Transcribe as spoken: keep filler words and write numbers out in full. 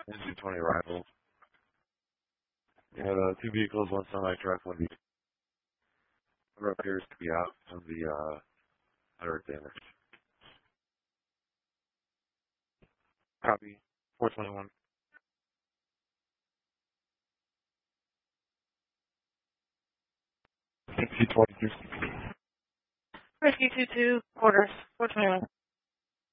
Engine twenty arrival. We had uh, two vehicles, one semi-truck, one vehicle. One appears to be out of the uh, moderate damage. Copy. four twenty-one. C twenty-two. Rescue two two, quarters, four twenty-one.